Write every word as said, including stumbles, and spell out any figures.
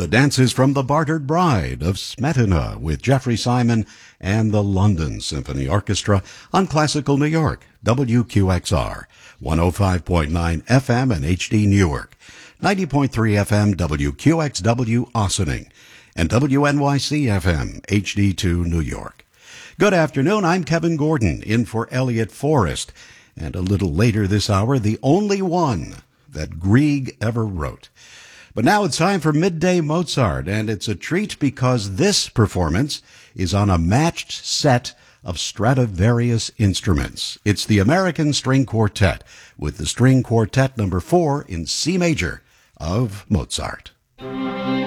The dances from The Bartered Bride of Smetana with Jeffrey Simon and the London Symphony Orchestra on Classical New York, W Q X R, one oh five point nine F M and H D Newark, ninety point three F M W Q X W Ossining, and W N Y C F M H D two New York. Good afternoon, I'm Kevin Gordon, in for Elliot Forrest, and a little later this hour, the only one that Grieg ever wrote. But now it's time for Midday Mozart, and it's a treat because this performance is on a matched set of Stradivarius instruments. It's the American String Quartet with the String Quartet number four in C major of Mozart.